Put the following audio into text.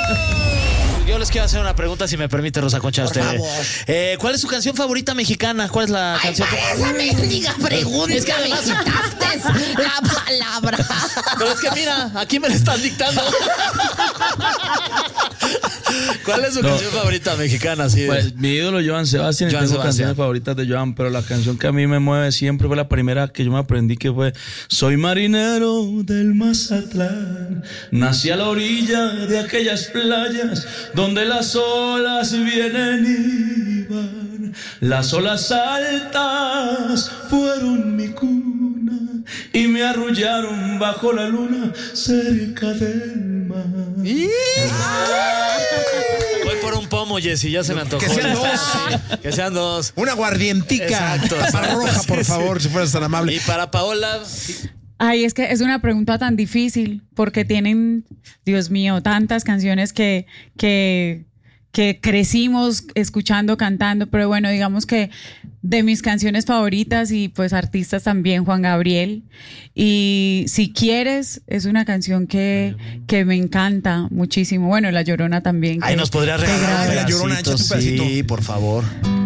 Yo les quiero hacer una pregunta, si me permite, Rosa Concha. Por favor. ¿Cuál es su canción favorita mexicana? ¿Cuál es la canción? Esa mendiga pregunta, Es que me además- quitaste la palabra. Pero es que mira, aquí me la están dictando. ¿Cuál es su canción favorita mexicana? Sí. Pues mi ídolo Joan Sebastián, y Joan tengo Sebastián. canciones favoritas de Joan, pero la canción que a mí me mueve siempre fue la primera que yo me aprendí, que fue: soy marinero del Mazatlán, nací a la orilla de aquellas playas donde las olas vienen y van. Las olas altas fueron mi cuna y me arrullaron bajo la luna cerca del mar. Voy por un pomo, Jessy, ya se me antojó. Que sean dos. Sí, que sean dos. Una aguardientica. Exacto. Tapa roja, por Sí, favor, sí. si fueras tan amable. Y para Paola, Ay, es que es una pregunta tan difícil porque tienen, Dios mío, tantas canciones que crecimos escuchando, cantando, pero bueno, digamos que de mis canciones favoritas y pues artistas también, Juan Gabriel. Y Si Quieres es una canción que me encanta muchísimo. Bueno, La Llorona también. ahí nos podría regalar un La Llorona, pedacito, échate un pedacito. sí, por favor.